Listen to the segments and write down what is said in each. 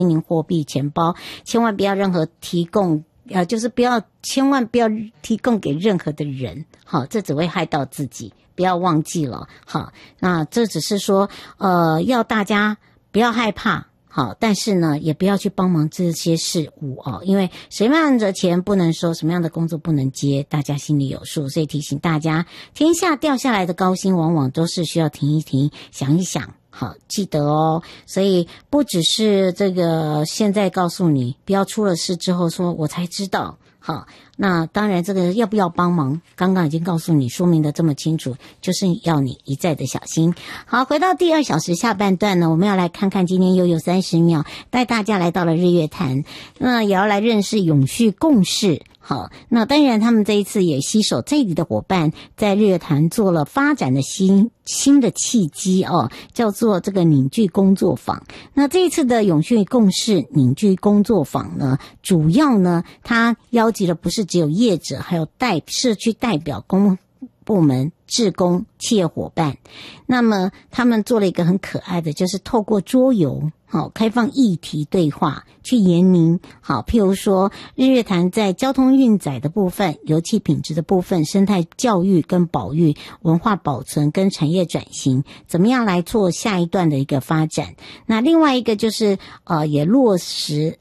您货币钱包，千万不要任何提供就是千万不要提供给任何的人，好，这只会害到自己，不要忘记了，好，那这只是说要大家不要害怕，好，但是呢也不要去帮忙这些事物因为什么样的钱不能收，什么样的工作不能接，大家心里有数，所以提醒大家，天下掉下来的高薪往往都是需要停一停，想一想，好，记得哦。所以不只是这个现在告诉你，不要出了事之后说我才知道，好，那当然这个要不要帮忙，刚刚已经告诉你，说明的这么清楚，就是要你一再的小心。好，回到第2小时下半段呢，我们要来看看今天悠悠30秒，带大家来到了日月潭，那也要来认识永续共事。好，那当然他们这一次也携手这里的伙伴，在日月潭做了发展的新的契机叫做这个凝聚工作坊。那这一次的永续共事凝聚工作坊呢，主要呢它邀集的不是只有业者，还有社区代表、公部门、志工、企业伙伴。那么他们做了一个很可爱的，就是透过桌游开放议题对话去研拟，好，譬如说日月潭在交通运载的部分、油气品质的部分、生态教育跟保育、文化保存跟产业转型，怎么样来做下一段的一个发展。那另外一个就是也落实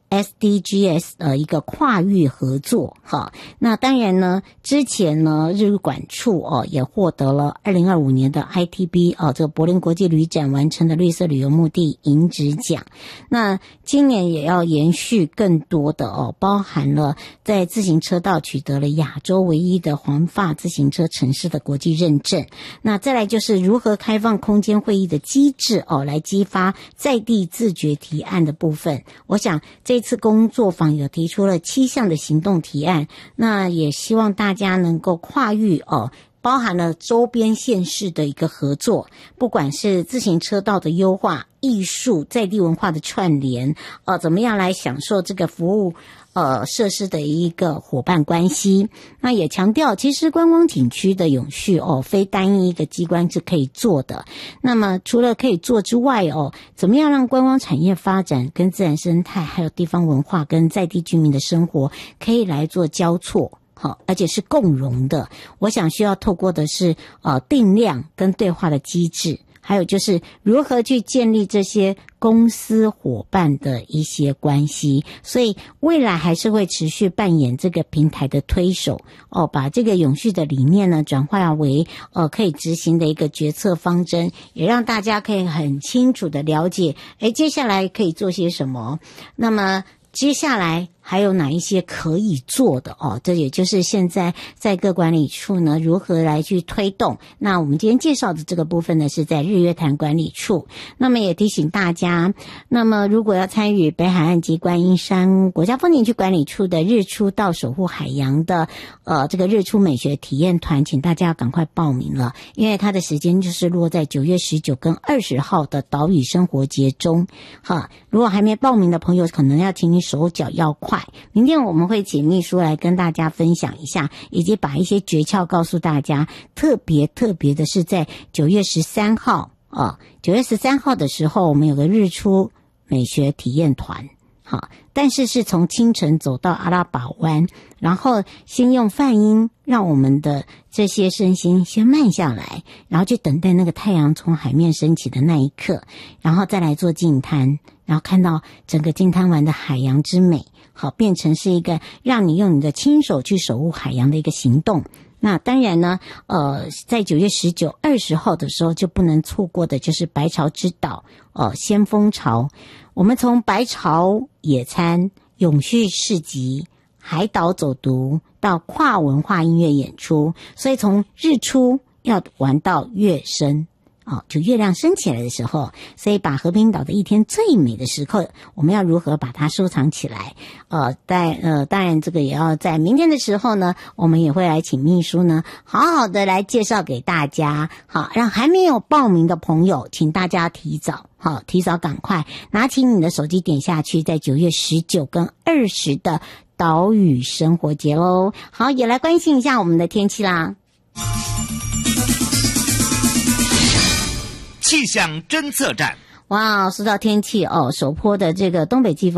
SDGs 的一个跨域合作。好，那当然呢，之前呢日管处也获得了2025年的 ITB 这个柏林国际旅展完成的绿色旅游目的银质奖。那今年也要延续更多的包含了在自行车道取得了亚洲唯一的环法自行车城市的国际认证。那再来就是如何开放空间会议的机制来激发在地自觉提案的部分。我想这次工作坊有提出了7项的行动提案，那也希望大家能够跨域包含了周边县市的一个合作，不管是自行车道的优化、艺术、在地文化的串联，怎么样来享受这个服务设施的一个伙伴关系。那也强调，其实观光景区的永续非单一一个机关是可以做的。那么除了可以做之外怎么样让观光产业发展跟自然生态还有地方文化跟在地居民的生活可以来做交错，好，而且是共融的。我想需要透过的是定量跟对话的机制，还有就是如何去建立这些公司伙伴的一些关系。所以未来还是会持续扮演这个平台的推手把这个永续的理念呢转化为可以执行的一个决策方针，也让大家可以很清楚的了解接下来可以做些什么，那么接下来还有哪一些可以做的这也就是现在在各管理处呢如何来去推动。那我们今天介绍的这个部分呢是在日月潭管理处。那么也提醒大家，那么如果要参与北海岸及观音山国家风景区管理处的日出到守护海洋的这个日出美学体验团，请大家要赶快报名了，因为它的时间就是落在9月19跟20号的岛屿生活节中。如果还没报名的朋友，可能要请你手脚要快。明天我们会请秘书来跟大家分享一下，以及把一些诀窍告诉大家。特别的是在9月13号9月13号的时候，我们有个日出美学体验团。但是从清晨走到阿拉巴湾，然后先用泛音让我们的这些身心先慢下来，然后去等待那个太阳从海面升起的那一刻，然后再来做净滩，然后看到整个净滩湾的海洋之美，好，变成是一个让你用你的亲手去守护海洋的一个行动。那当然呢在9月19、20号的时候就不能错过的就是白潮之岛先锋潮。我们从白潮野餐、永续市集、海岛走读到跨文化音乐演出，所以从日出要玩到月升就月亮升起来的时候，所以把和平岛的一天最美的时刻，我们要如何把它收藏起来？当然这个也要在明天的时候呢，我们也会来请秘书呢，好好的来介绍给大家。好，让还没有报名的朋友，请大家提早赶快拿起你的手机点下去，在9月19跟20的岛屿生活节咯。好，也来关心一下我们的天气啦。 气象侦测站， 哇，说到天气哦，首波的这个东北季风